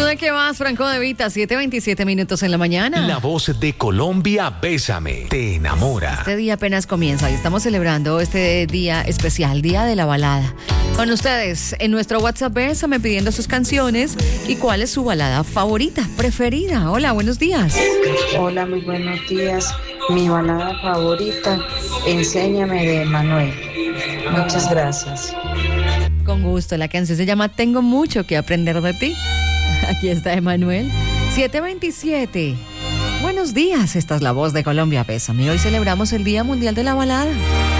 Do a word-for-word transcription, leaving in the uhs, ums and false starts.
¿de qué vas, Franco de Vita? siete veintisiete minutos en la mañana. La voz de Colombia, Bésame, te enamora. Este día apenas comienza y estamos celebrando este día especial, Día de la Balada. Con ustedes, en nuestro WhatsApp, Bésame, pidiendo sus canciones y cuál es su balada favorita, preferida. Hola, buenos días. Hola, muy buenos días. Mi balada favorita, Enséñame, de Manuel. Muchas gracias. Con gusto, la canción se llama Tengo mucho que aprender de ti. Aquí está Emanuel. siete veintisiete. Buenos días, esta es la voz de Colombia, Bésame. Hoy celebramos el Día Mundial de la Balada.